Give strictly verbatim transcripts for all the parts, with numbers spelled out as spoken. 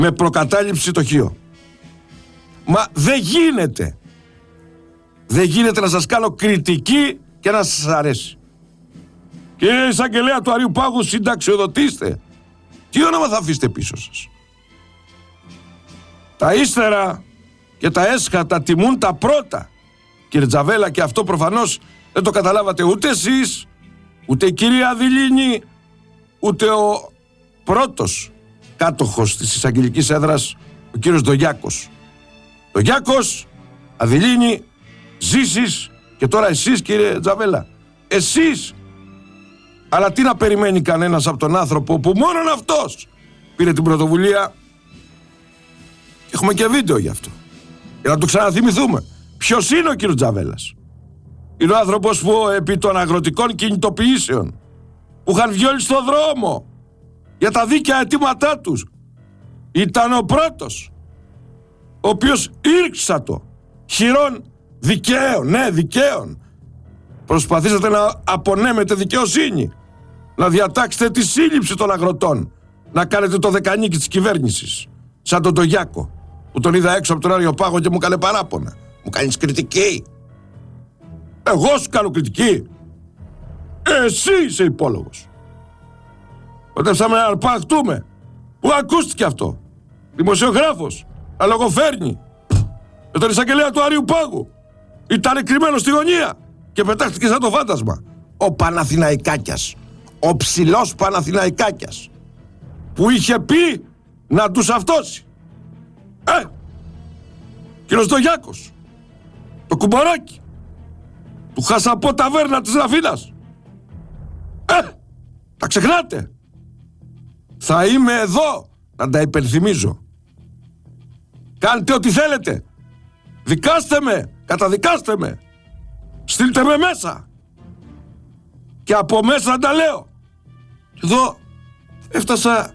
με προκατάληψη το χείο. Μα δεν γίνεται. Δεν γίνεται να σας κάνω κριτική και να σας αρέσει. Κύριε εισαγγελέα του Αρείου Πάγου, συνταξιοδοτήστε. Τι όνομα θα αφήσετε πίσω σας? Τα ύστερα και τα έσχατα τιμούν τα πρώτα, κύριε Τζαβέλα, και αυτό προφανώς δεν το καταλάβατε ούτε εσείς, ούτε η κυρία Αδηλίνη, ούτε ο πρώτος κάτοχος της εισαγγελικής έδρας, ο κύριος Ντογιάκος. Ντογιάκος, Αδηλίνη, Ζήσης και τώρα εσείς, κύριε Τζαβέλα. Εσείς. Αλλά τι να περιμένει κανένας από τον άνθρωπο που μόνον αυτός πήρε την πρωτοβουλία? Έχουμε και βίντεο γι' αυτό, για να το ξαναθυμηθούμε. Ποιος είναι ο κύριος Τζαβέλας? Είναι ο άνθρωπος που επί των αγροτικών κινητοποιήσεων που είχαν βγει όλοι στον δρόμο για τα δίκαια αιτήματά τους ήταν ο πρώτος, ο οποίος ήρξατο χειρών δικαίων, ναι δικαίων, προσπαθήσατε να απονέμετε δικαιοσύνη, να διατάξετε τη σύλληψη των αγροτών, να κάνετε το δεκανίκι της κυβέρνησης, σαν τον Ντογιάκο που τον είδα έξω από τον Άριο Πάγο και μου έκανε παράπονα. Μου κάνεις κριτική? Εγώ σου κάνω κριτική? Εσύ είσαι υπόλογος. Όταν ψάμε να αρπαχτούμε, πού ακούστηκε αυτό? Δημοσιογράφος να λογοφέρνει με τον εισαγγελέα του Αρείου Πάγου. Ήταν κρυμμένο στη γωνία και πετάχτηκε σαν το φάντασμα. Ο Παναθηναϊκάκιας, ο ψηλός Παναθηναϊκάκιας, που είχε πει να τους αυτώσει. Ε, κύριος Ντογιάκος, το κουμπαράκι του Χασαπό ταβέρνα της Ραφίνας. Ε, τα ξεχνάτε? Θα είμαι εδώ να τα υπενθυμίζω. Κάντε ό,τι θέλετε. Δικάστε με, καταδικάστε με. Στείλτε με μέσα. Και από μέσα τα λέω. Εδώ έφτασα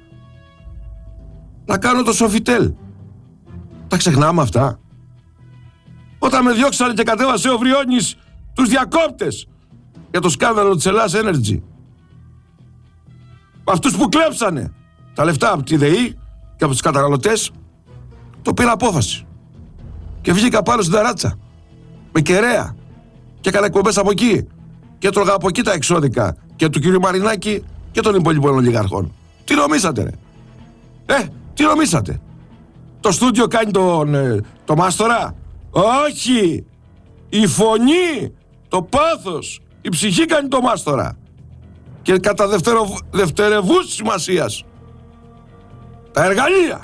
να κάνω το Σοφιτέλ. Τα ξεχνάμε αυτά? Όταν με διώξανε και κατέβασε ο Βριώνης τους διακόπτες για το σκάνδαλο της Ελλάς Energy, αυτούς που κλέψανε τα λεφτά από τη ΔΕΗ και από τους καταναλωτές, το πήρα απόφαση και βγήκα πάνω στην ταράτσα με κεραία και έκανα εκπομπές από εκεί και έτρωγα από εκεί τα εξώδικα και του κυρίου Μαρινάκη και των υπόλοιπων ολιγαρχών. Τι νομίσατε, ρε? Ε, τι νομίσατε? Το στούντιο κάνει τον, ε, το μάστορα? Όχι! Η φωνή, το πάθος, η ψυχή κάνει το μάστορα. Και κατά δευτερο, δευτερευούς σημασίας τα εργαλεία.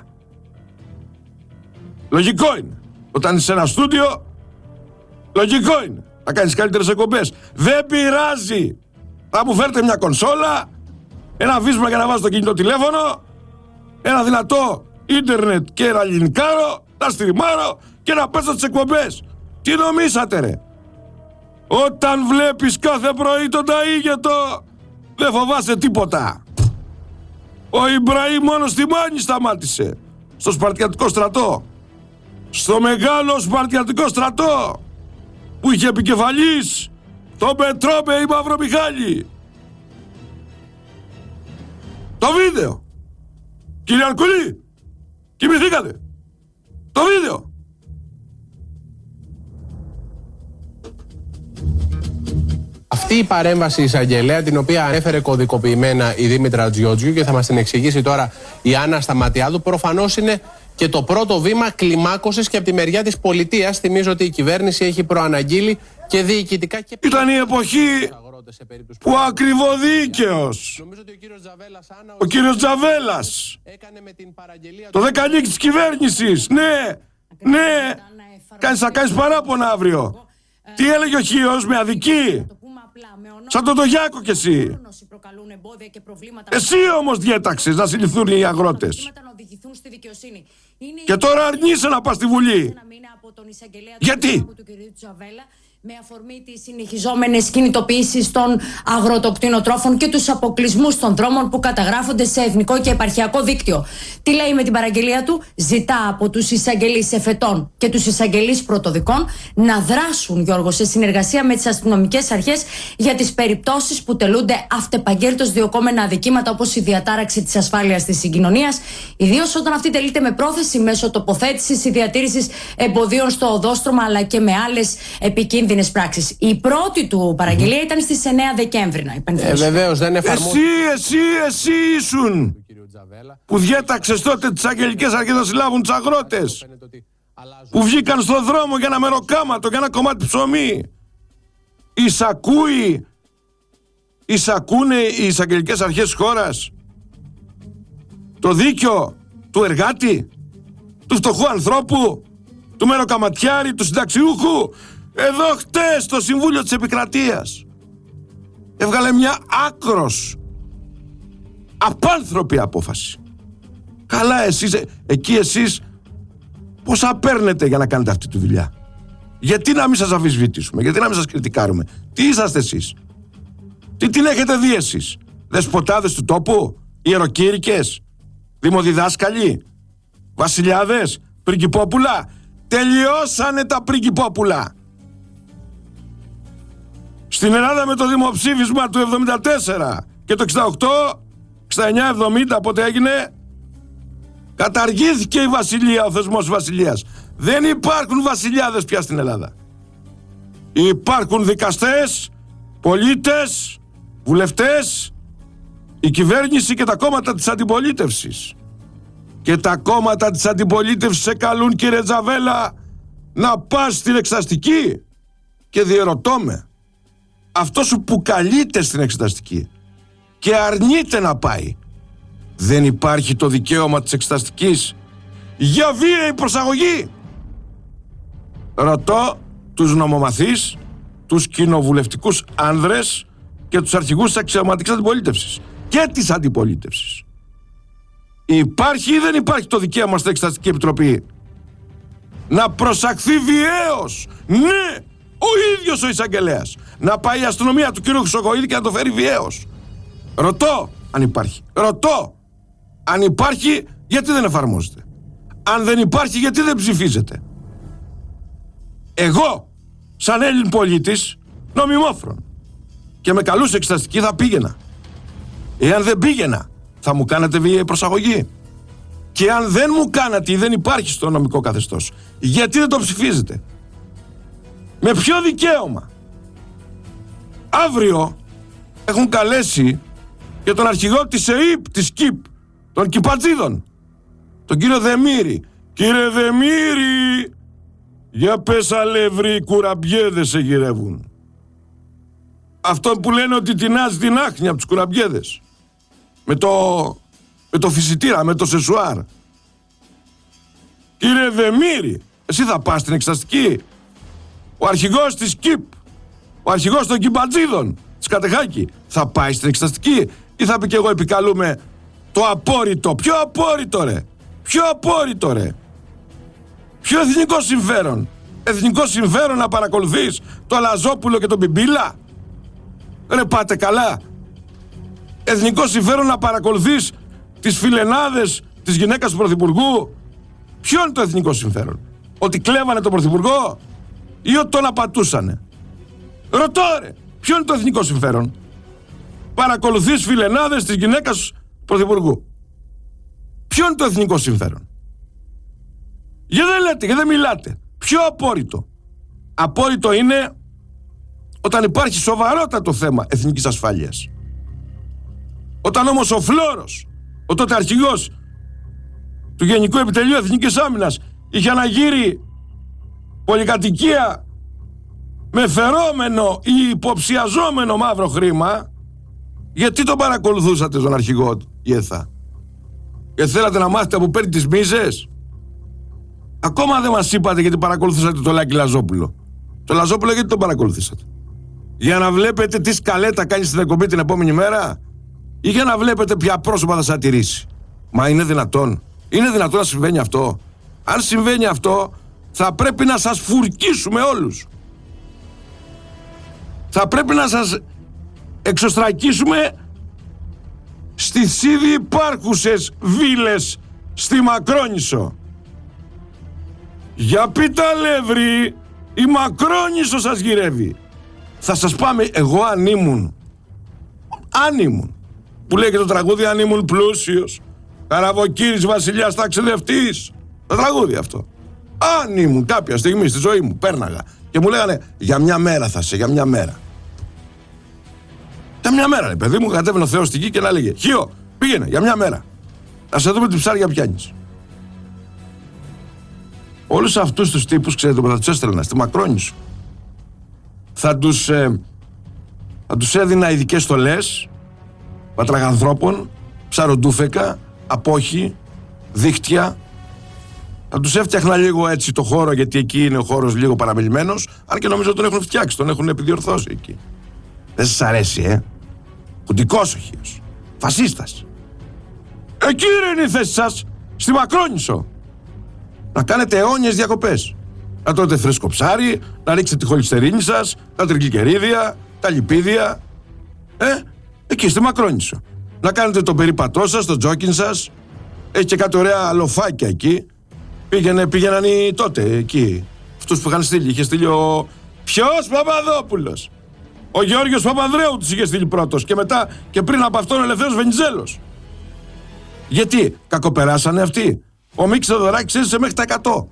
Λογικό είναι. Όταν είσαι σε ένα στούντιο, λογικό είναι να κάνεις καλύτερες εκπομπές. Δεν πειράζει. Θα μου φέρετε μια κονσόλα, ένα βίσμα για να βάζω το κινητό τηλέφωνο, ένα δυνατό ίντερνετ και ένα λινικάρο, να στριμάρω και να πέσω τις εκπομπές. Τι νομίσατε, ρε? Όταν βλέπεις κάθε πρωί τον Ταΐγετο, δεν φοβάσαι τίποτα. Ο Ιμπραήμ μόνο στη Μάνη σταμάτησε. Στο Σπαρτιατικό στρατό. Στο μεγάλο Σπαρτιατικό στρατό που είχε επικεφαλής τον Πετρόπε η Μαυρομιχάλη. Το βίντεο. Κύριε Αρκουλή, κοιμηθήκατε? Το βίντεο. Αυτή η παρέμβαση εισαγγελέα, την οποία ανέφερε κωδικοποιημένα η Δήμητρα Τζιότζιου και θα μας την εξηγήσει τώρα η Άννα Σταματιάδου, προφανώς είναι και το πρώτο βήμα κλιμάκωσης και από τη μεριά της πολιτείας. Θυμίζω ότι η κυβέρνηση έχει προαναγγείλει και διοικητικά και... Ήταν η εποχή που ο ακριβοδίκαιος, ο κύριος Τζαβέλας, Άννα, ο κύριος Τζαβέλας έκανε με την παραγγελία το δεκανίκι της κυβέρνησης. Ναι, ναι, κάνεις, θα κάνεις παράπονα αύριο. Τι έλεγε ο Χίος με αδική? Σαν τον Ντογιάκο κι εσύ. Εσύ όμως διέταξες να συλληφθούν οι αγρότες. Και τώρα αρνείσαι να πας στη Βουλή. Γιατί? με αφορμή τις συνεχιζόμενες κινητοποιήσεις των αγροτοκτηνοτρόφων και τους αποκλεισμούς των δρόμων που καταγράφονται σε εθνικό και επαρχιακό δίκτυο. Τι λέει με την παραγγελία του? Ζητά από τους εισαγγελείς εφετών και τους εισαγγελείς πρωτοδικών να δράσουν, Γιώργο, σε συνεργασία με τις αστυνομικές αρχές για τις περιπτώσεις που τελούνται αυτεπαγγέλτως διωκόμενα αδικήματα, όπως η διατάραξη της ασφάλειας της συγκοινωνίας, ιδίως όταν αυτή τελείται με πρόθεση μέσω τοποθέτησης ή διατήρησης εμποδίων στο οδόστρωμα, αλλά και με άλλες επικίνδυνες πράξεις. Η πρώτη του παραγγελία mm-hmm. ήταν στις εννέα Δεκέμβρη, να υπενθυμίσω. Ε, βεβαίως, δεν εφαρμόζεται. Εσύ, εσύ, εσύ ήσουν που διέταξες τότε τις αγγελικές αρχές να συλλάβουν τους αγρότες, που βγήκαν στον δρόμο για ένα μεροκάματο, για ένα κομμάτι ψωμί. Εισακούει, εισακούνε οι εισαγγελικές αρχές της χώρας το δίκιο του εργάτη, του φτωχού ανθρώπου, του μεροκαματιάρη, του συνταξιούχου? Εδώ χτες το Συμβούλιο της Επικρατείας έβγαλε μια άκρος απάνθρωπη απόφαση. Καλά, εσείς, εκεί εσείς πόσα παίρνετε για να κάνετε αυτή τη δουλειά? Γιατί να μην σας αμφισβητήσουμε, γιατί να μην σας κριτικάρουμε? Τι είσαστε εσείς? Τι την έχετε δει εσείς? Δεσποτάδες του τόπου, ιεροκήρυκες, δημοδιδάσκαλοι, βασιλιάδες, πριγκιπόπουλα? Τελειώσανε τα πριγκιπόπουλα. Στην Ελλάδα με το δημοψήφισμα του εβδομήντα τέσσερα και το εξήντα οκτώ, εξήντα εννιά εβδομήντα, πότε έγινε, καταργήθηκε η βασιλεία, ο θεσμός βασιλείας. Δεν υπάρχουν βασιλιάδες πια στην Ελλάδα. Υπάρχουν δικαστές, πολίτες, βουλευτές, η κυβέρνηση και τα κόμματα της αντιπολίτευσης. Και τα κόμματα της αντιπολίτευσης σε καλούν, κύριε Τζαβέλα, να πας στην εξεταστική. Και διερωτώ με, αυτός που καλείται στην εξεταστική και αρνείται να πάει, δεν υπάρχει το δικαίωμα της εξεταστικής για βίαιη προσαγωγή? Ρωτώ τους νομομαθείς, τους κοινοβουλευτικούς άνδρες και τους αρχηγούς της αξιωματικής αντιπολίτευσης και της αντιπολίτευσης. Υπάρχει ή δεν υπάρχει το δικαίωμα στην Εξεταστική Επιτροπή να προσαχθεί βιαίως, ναι, ο ίδιος ο εισαγγελέας, να πάει η αστυνομία του κ. Χρυσοκοΐδη και να το φέρει βιαίως? Ρωτώ αν υπάρχει. Ρωτώ αν υπάρχει, γιατί δεν εφαρμόζεται? Αν δεν υπάρχει, γιατί δεν ψηφίζεται? Εγώ, σαν Έλλην πολίτης, νομιμόφρον, και με καλούσε εξεταστική, θα πήγαινα. Εάν δεν πήγαινα, θα μου κάνατε βίαιη προσαγωγή? Και αν δεν μου κάνατε ή δεν υπάρχει στο νομικό καθεστώς, γιατί δεν το ψηφίζετε? Με ποιο δικαίωμα? Αύριο έχουν καλέσει και τον αρχηγό της ΕΥΠ, της ΚΙΠ, των Κυπατζίδων, τον κύριο Δεμήρη. Κύριε Δεμήρη, για πες αλεύρι, οι κουραμπιέδες σε γυρεύουν. Αυτό που λένε ότι τεινάζει την άχνη από τους κουραμπιέδες. Με το, με το φυσιτήρα, με το σεσουάρ. Κύριε Δεμήρη, εσύ θα πας στην εξεταστική? Ο αρχηγός της ΚΙΠ, ο αρχηγός των Κυπατζίδων, της Κατεχάκη, θα πάει στην εξεταστική ή θα πει και εγώ επικαλούμε το απόρριτο? Ποιο απόρριτο ρε? Ποιο απόρριτο ρε? Ποιο εθνικό συμφέρον? Εθνικό συμφέρον να παρακολουθείς το Αλαζόπουλο και τον Μπιμπίλα? Ρε πάτε καλά? Εθνικό συμφέρον να παρακολουθείς τις φιλενάδες της γυναίκας του Πρωθυπουργού? Ποιο είναι το εθνικό συμφέρον? Ότι κλέβανε τον Πρωθυπουργό ή ότι τον απατούσανε? Ρωτώ ρε, ποιο είναι το εθνικό συμφέρον? Παρακολουθείς φιλενάδες της γυναίκας του Πρωθυπουργού? Ποιο είναι το εθνικό συμφέρον? Γιατί δεν λέτε, γιατί δεν μιλάτε? Ποιο απόρριτο? Απόρριτο είναι όταν υπάρχει σοβαρότατο θέμα εθνικής ασφάλειας. Όταν όμως ο Φλόρος, ο τότε αρχηγός του Γενικού Επιτελείου Εθνικής Άμυνας, είχε αναγείρει πολυκατοικία με φερόμενο ή υποψιαζόμενο μαύρο χρήμα, γιατί τον παρακολουθούσατε τον αρχηγό ΙΕΘΑ? Γιατί θέλατε να μάθετε που παίρνει τις μίζες? Ακόμα δεν μας είπατε γιατί παρακολουθήσατε το Λάκη Λαζόπουλο. Το Λαζόπουλο γιατί τον παρακολουθήσατε? Για να βλέπετε τι σκαλέτα κάνει στην εκπομπή την επόμενη μέρα, ή για να βλέπετε ποια πρόσωπα θα σατηρήσει? Μα είναι δυνατόν? Είναι δυνατόν να συμβαίνει αυτό? Αν συμβαίνει αυτό, θα πρέπει να σας φουρκίσουμε όλους. Θα πρέπει να σας εξωστρακίσουμε στις ήδη υπάρχουσες βίλες στη Μακρόνισσο. Για πίτα αλεύρι, η Μακρόνισσο σας γυρεύει. Θα σας πάμε, εγώ αν ήμουν, αν ήμουν, που λέει και το τραγούδι, αν ήμουν πλούσιος, καραβοκύρης βασιλιάς ταξιδευτής, το τραγούδι αυτό. Αν ήμουν κάποια στιγμή στη ζωή μου, πέρναγα και μου λέγανε για μια μέρα θα σε, για μια μέρα. Για μια μέρα, ρε παιδί μου, κατέβαινε ο Θεός στη γη και να λέγε Χίο, πήγαινε για μια μέρα. Να σε δούμε τι ψάρια πιάνεις. Όλους αυτούς τους τύπους, ξέρετε που θα τους έστελνα στη Μακρόνισσο. Θα τους, ε, θα τους έδινα ειδικές στολές πατραγανθρώπων, ψαροντούφεκα, απόχη, δίχτυα. Θα τους έφτιαχνα λίγο έτσι το χώρο, γιατί εκεί είναι ο χώρος λίγο παραμελημένος, αν και νομίζω τον έχουν φτιάξει, τον έχουν επιδιορθώσει εκεί. Δεν σας αρέσει, ε? Κουντικός ο Χίος. Φασίστας. Εκεί είναι η θέση σας, στη Μακρόνισσο. Να κάνετε αιώνιες διακοπές. Να τρώτε φρέσκο ψάρι, να ρίξετε τη χολυστερίνη σας, τα τριγλικερίδια, τα λιπίδια. Ε, εκεί στη Μακρόνισσο. Να κάνετε το περίπατό σας, το τζόκιν σας. Έχει και κάτι ωραία λοφάκια εκεί. Πήγαινε, πήγαιναν οι τότε εκεί. Αυτούς που είχαν στείλει. Είχε στείλει ο. Ποιος? Παπαδόπουλος. Ο Γεώργιος Παπανδρέου τους είχε στείλει πρώτος. Και μετά και πριν από αυτόν ο Ελευθέρος Βενιζέλος. Γιατί κακοπεράσανε αυτοί. Ο Μίκης Θεοδωράκης έζησε μέχρι τα εκατό.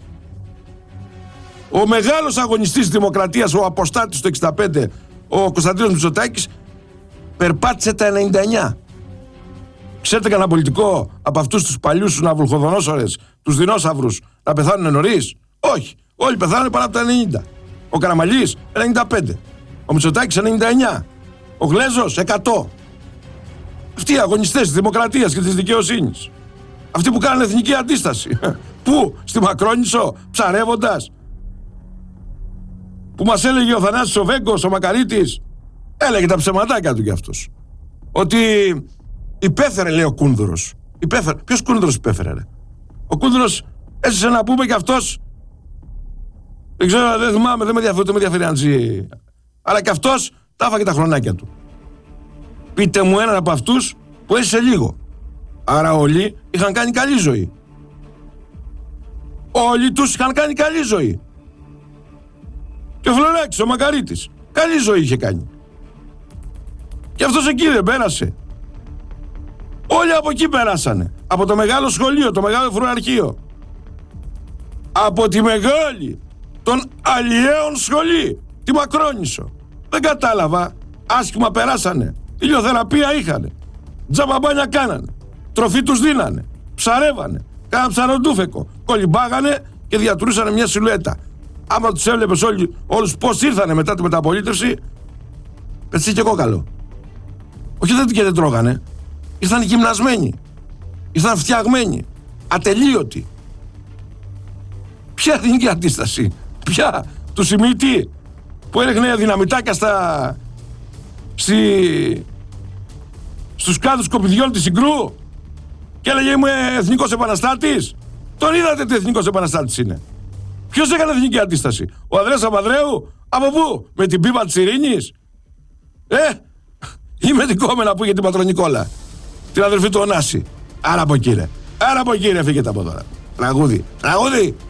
Ο μεγάλος αγωνιστής της Δημοκρατίας, ο αποστάτης του εξήντα πέντε, ο Κωνσταντίνος Μητσοτάκης, περπάτησε τα ενενήντα εννιά. Ξέρετε κανένα πολιτικό από αυτούς τους παλιούς ναυλχοδονόσορες, τους δεινόσαυρους, να πεθάνουν νωρίς? Όχι. Όλοι πεθάνουν πάνω από τα ενενήντα. Ο Καραμαλής ενενήντα πέντε. Ο Μητσοτάκης ενενήντα εννιά. Ο Γλέζος εκατό. Αυτοί οι αγωνιστές της Δημοκρατίας και της δικαιοσύνης. Αυτοί που κάνουν εθνική αντίσταση. Πού? Στη Μακρόνισσο, ψαρεύοντας. Που μας έλεγε ο Θανάσης ο Βέγκος, ο Μακαρίτης. Έλεγε τα ψεματάκια του κι αυτός. Ότι υπέφερε, λέει ο Κούνδουρος. Υπέφερε. Ποιος Κούνδουρος υπέφερε, ρε? Ο Κούνδουρος έζησε να πούμε κι αυτός. Δεν ξέρω, δεν θυμάμαι, δεν με ενδιαφέρει, δεν με ενδιαφέρει αν ζει. Αλλά κι αυτός τα έφαγε τα χρονάκια του. Πείτε μου έναν από αυτούς που έζησε λίγο. Άρα όλοι είχαν κάνει καλή ζωή. Όλοι τους είχαν κάνει καλή ζωή. Και ο Φλωράκης, ο Μακαρίτης, καλή ζωή είχε κάνει. Και αυτός εκεί δεν πέρασε. Όλοι από εκεί περάσανε. Από το μεγάλο σχολείο, το μεγάλο φρουαρχείο. Από τη μεγάλη των αλλιέων σχολή, τη Μακρόνισσο. Δεν κατάλαβα. Άσχημα περάσανε. Ηλιοθεραπεία είχανε. Τζαμπαμπάνια κάνανε. Τροφή τους δίνανε. Ψαρεύανε. Κάναν ψαροντούφεκο. Κολυμπάγανε και διατηρούσανε μια σιλουέτα. Άμα τους έβλεπες όλοι, όλους πώς ήρθανε μετά τη μεταπολίτευση, πετσί και κόκαλο. Όχι δεν και δεν τρώγανε. Ήρθαν γυμνασμένοι. Ήρθαν φτιαγμένοι. Ατελείωτοι. Ποια εθνική αντίσταση? Ποια? Του Σιμίτη που έριχνε δυναμητάκια στα... Στη... στους κάδους σκοπιδιών της Συγκρού και έλεγε είμαι εθνικός επαναστάτης. Τον είδατε τι εθνικός επαναστάτης είναι? Ποιος έκανε εθνική αντίσταση? Ο Ανδρέας Παπανδρέου? Από πού? Με την πίπα της ειρήνης? Ε, ή με την κόμενα που είχε την Πατρονικόλα, την αδερφή του Ωνάση. Άρα από εκεί ρε. Άρα από εκεί ρε, φύγετε από τώρα. Τραγούδι. Τραγούδι.